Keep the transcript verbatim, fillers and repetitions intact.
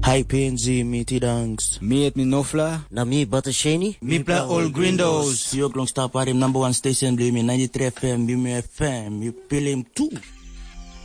Hi P N G, me T-Dunks. Me at me Nofla. Na me Buttershani. Me play all Grindos. See you long star party number one station, blame me ninety-three F M, be me F M, you feel him too.